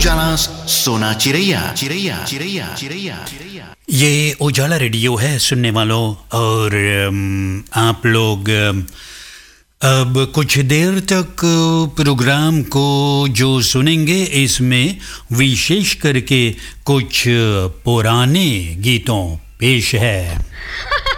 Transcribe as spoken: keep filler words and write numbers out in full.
उजाला सोना चिरैया चिरैया चिरैया चिरैया। ये उजाला रेडियो है सुनने वालों, और अम, आप लोग अम, अब कुछ देर तक प्रोग्राम को जो सुनेंगे इसमें विशेष करके कुछ पुराने गीतों पेश है।